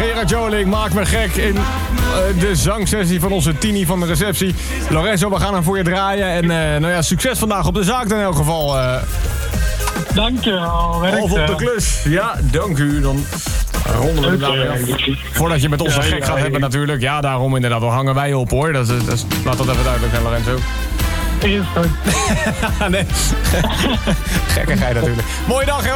Gerard Joling maakt me gek in de zangsessie van onze Tini van de receptie. Lorenzo, we gaan hem voor je draaien. En succes vandaag op de zaak in elk geval. Dank je wel. Half op de klus. Ja, dank u. Dan ronden we het daarmee af. Voordat je met ons een gek gaat hebben natuurlijk. Ja, daarom inderdaad. Dan hangen wij op hoor. Laat dat even duidelijk zijn, Lorenzo. Is goed. Nee. Gekkigheid natuurlijk. Mooie dag, hè?